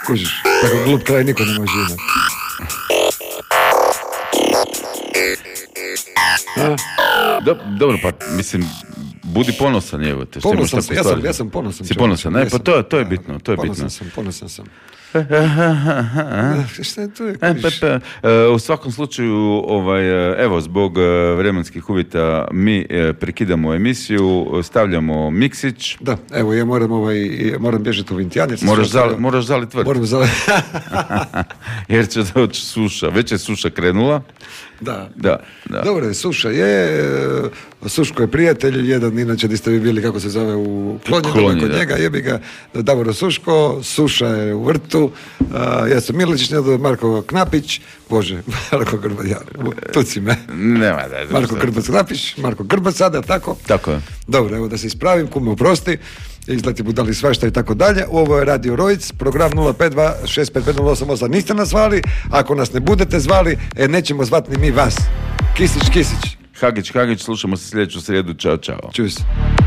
Kužiš, tako glup kraj niko ne može imati. Dobro, pa mislim, budi ponosan, evo te. Ponosan sam, ja sam ponosan. Si ponosan, ne? Pa to je bitno, to je bitno. Ponosan sam. Šta je to? U svakom slučaju, evo, zbog vremenskih uvjeta mi prekidamo emisiju, stavljamo miksić. Da, evo, ja moram bježati u Vintijanec. Moraš zalit vrt. Moram zalit. Jer će doći suša. Već je suša krenula. Da. Dobro je, suša je. Suško je prijatelj, jedan inače di ste vi bili, kako se zove, u Klonji kod njega, jebi ga, Davor Suško, suša je u vrtu, ja sam Milić, Marko Knapić, Marko Grbac, tuci me. Nema da. Marko Grbac Knapić, Marko Grbac sada, tako? Tako je. Dobro, evo da se ispravim, kume oprosti, izleti budali svašta i tako dalje. Ovo je Radio Rojc, program 052-655-088, niste nas zvali, ako nas ne budete zvali, nećemo zvati ni mi vas. Kisić. Hagić, slušamo se sljedeću srijedu, čao. Čuj se.